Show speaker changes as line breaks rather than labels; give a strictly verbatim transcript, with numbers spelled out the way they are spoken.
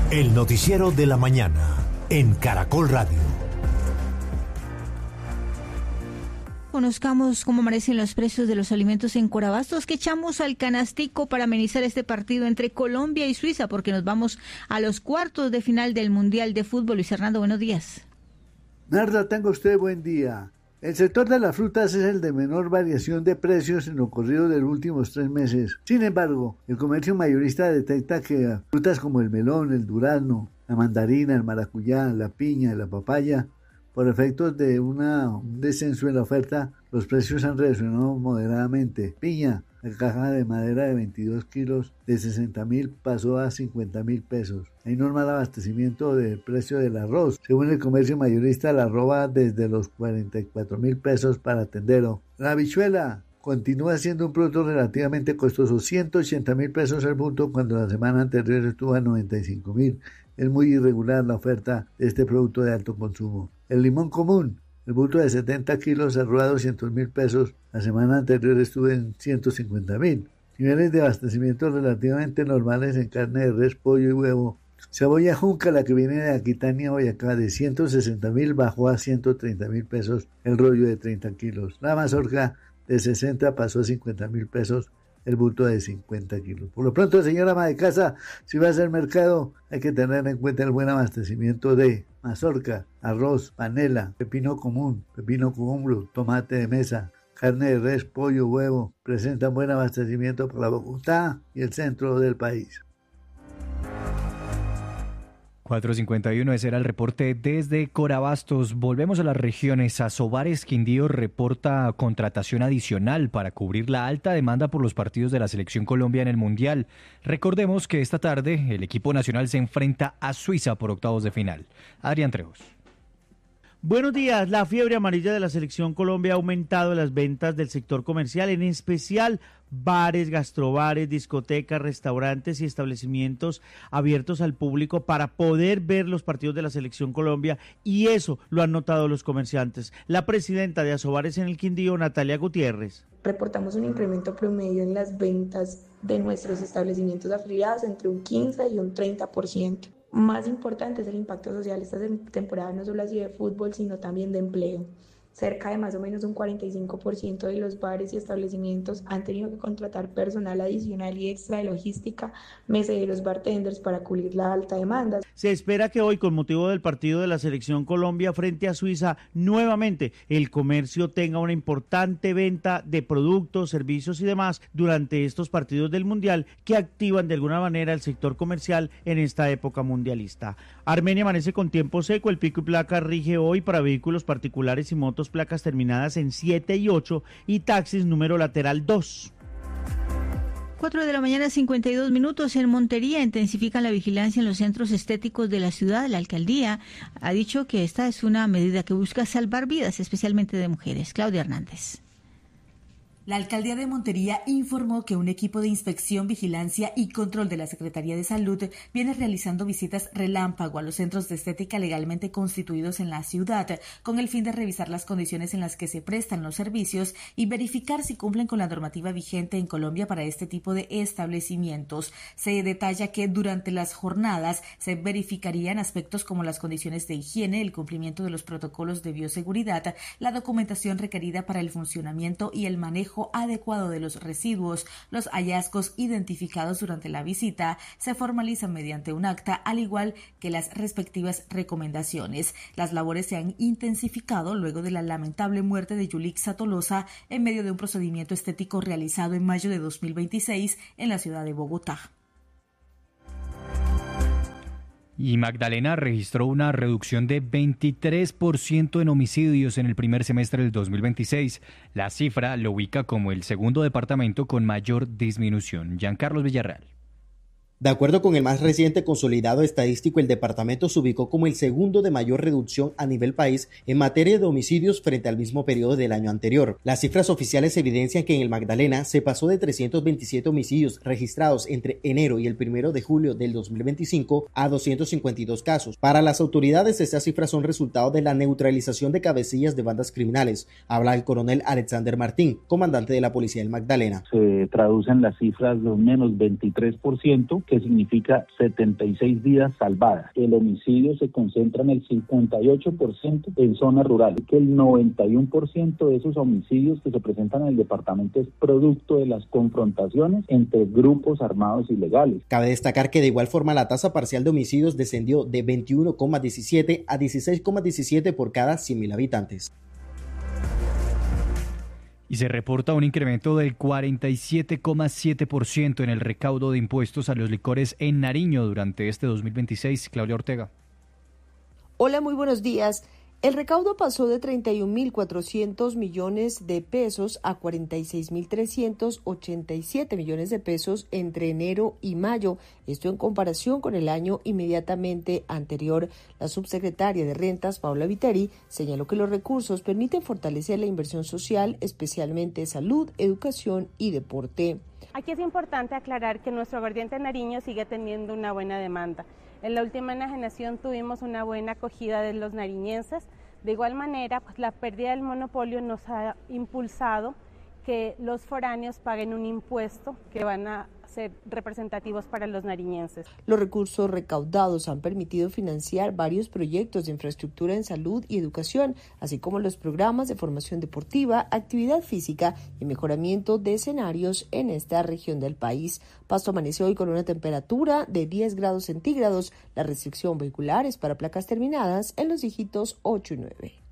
El noticiero de la mañana en Caracol Radio.
Conozcamos cómo amanecen los precios de los alimentos en Corabastos, que echamos al canastico para amenizar este partido entre Colombia y Suiza, porque nos vamos a los cuartos de final del Mundial de Fútbol. Luis Hernando, buenos días.
Narda, tenga usted buen día. El sector de las frutas es el de menor variación de precios en lo corrido de los últimos tres meses. Sin embargo, el comercio mayorista detecta que frutas como el melón, el durazno, la mandarina, el maracuyá, la piña y la papaya, por efectos de una, un descenso en la oferta, los precios han reaccionado moderadamente. Piña, la caja de madera de veintidós kilos de sesenta mil pasó a cincuenta mil pesos. Hay normal abastecimiento del precio del arroz. Según el comercio mayorista, la arroba desde los cuarenta y cuatro mil pesos para tendero. La habichuela continúa siendo un producto relativamente costoso, ciento ochenta mil pesos el bulto, cuando la semana anterior estuvo a noventa y cinco mil. Es muy irregular la oferta de este producto de alto consumo. El limón común, el bulto de setenta kilos cerró a doscientos mil pesos, la semana anterior estuvo en ciento cincuenta mil. Niveles de abastecimiento relativamente normales en carne de res, pollo y huevo. Cebolla junca, la que viene de Aquitania, Boyacá, de ciento sesenta mil bajó a ciento treinta mil pesos el rollo de treinta kilos. La mazorca de sesenta pasó a cincuenta mil pesos el bulto de cincuenta kilos. Por lo pronto, señora ama de casa, si va a hacer mercado, hay que tener en cuenta el buen abastecimiento de mazorca, arroz, panela, pepino común, pepino cúmulo, tomate de mesa, carne de res, pollo, huevo. Presentan buen abastecimiento para Bogotá y el centro del país.
cuatro cincuenta y uno, ese era el reporte desde Corabastos. Volvemos a las regiones. Asobares Quindío reporta contratación adicional para cubrir la alta demanda por los partidos de la Selección Colombia en el Mundial. Recordemos que esta tarde el equipo nacional se enfrenta a Suiza por octavos de final. Adrián Trejos.
Buenos días. La fiebre amarilla de la Selección Colombia ha aumentado las ventas del sector comercial, en especial bares, gastrobares, discotecas, restaurantes y establecimientos abiertos al público para poder ver los partidos de la Selección Colombia, y eso lo han notado los comerciantes. La presidenta de Asobares en el Quindío, Natalia Gutiérrez.
Reportamos un incremento promedio en las ventas de nuestros establecimientos afiliados entre un quince y un treinta por ciento. Más importante es el impacto social. Esta temporada no solo ha sido de fútbol, sino también de empleo. Cerca de más o menos un cuarenta y cinco por ciento de los bares y establecimientos han tenido que contratar personal adicional y extra de logística, meseros, bartenders, para cubrir la alta demanda.
Se espera que hoy, con motivo del partido de la Selección Colombia frente a Suiza, nuevamente el comercio tenga una importante venta de productos, servicios y demás durante estos partidos del Mundial, que activan de alguna manera el sector comercial en esta época mundialista. Armenia amanece con tiempo seco. El pico y placa rige hoy para vehículos particulares y motos, placas terminadas en siete y ocho, y taxis número lateral dos.
cuatro de la mañana, cincuenta y dos minutos. En Montería intensifican la vigilancia en los centros estéticos de la ciudad. La alcaldía ha dicho que esta es una medida que busca salvar vidas, especialmente de mujeres. Claudia Hernández.
La alcaldía de Montería informó que un equipo de inspección, vigilancia y control de la Secretaría de Salud viene realizando visitas relámpago a los centros de estética legalmente constituidos en la ciudad, con el fin de revisar las condiciones en las que se prestan los servicios y verificar si cumplen con la normativa vigente en Colombia para este tipo de establecimientos. Se detalla que durante las jornadas se verificarían aspectos como las condiciones de higiene, el cumplimiento de los protocolos de bioseguridad, la documentación requerida para el funcionamiento y el manejo adecuado de los residuos. Los hallazgos identificados durante la visita se formalizan mediante un acta, al igual que las respectivas recomendaciones. Las labores se han intensificado luego de la lamentable muerte de Yulixa Tolosa en medio de un procedimiento estético realizado en mayo de dos mil veintiséis en la ciudad de Bogotá.
Y Magdalena registró una reducción de veintitrés por ciento en homicidios en el primer semestre del dos mil veintiséis. La cifra lo ubica como el segundo departamento con mayor disminución. Giancarlos Villarreal.
De acuerdo con el más reciente consolidado estadístico, el departamento se ubicó como el segundo de mayor reducción a nivel país en materia de homicidios frente al mismo periodo del año anterior. Las cifras oficiales evidencian que en el Magdalena se pasó de trescientos veintisiete homicidios registrados entre enero y el primero de julio del dos mil veinticinco a doscientos cincuenta y dos casos. Para las autoridades, estas cifras son resultado de la neutralización de cabecillas de bandas criminales. Habla el coronel Alexander Martín, comandante de la policía del Magdalena.
Se traducen las cifras de un menos veintitrés por ciento que significa setenta y seis vidas salvadas. El homicidio se concentra en el cincuenta y ocho por ciento en zonas rurales, que el noventa y uno por ciento de esos homicidios que se presentan en el departamento es producto de las confrontaciones entre grupos armados ilegales.
Cabe destacar que de igual forma la tasa parcial de homicidios descendió de veintiuno coma diecisiete a dieciséis coma diecisiete por cada cien mil habitantes.
Y se reporta un incremento del cuarenta y siete coma siete por ciento en el recaudo de impuestos a los licores en Nariño durante este dos mil veintiséis. Claudia Ortega.
Hola, muy buenos días. El recaudo pasó de treinta y un mil cuatrocientos millones de pesos a cuarenta y seis mil trescientos ochenta y siete millones de pesos entre enero y mayo, esto en comparación con el año inmediatamente anterior. La subsecretaria de Rentas, Paula Viteri, señaló que los recursos permiten fortalecer la inversión social, especialmente salud, educación y deporte.
Aquí es importante aclarar que nuestro aguardiente Nariño sigue teniendo una buena demanda. En la última enajenación tuvimos una buena acogida de los nariñenses. De igual manera, pues, la pérdida del monopolio nos ha impulsado que los foráneos paguen un impuesto que van a ser representativos para los nariñenses.
Los recursos recaudados han permitido financiar varios proyectos de infraestructura en salud y educación, así como los programas de formación deportiva, actividad física y mejoramiento de escenarios en esta región del país. Pasto amaneció hoy con una temperatura de diez grados centígrados. La restricción vehicular es para placas terminadas en los dígitos ocho y nueve.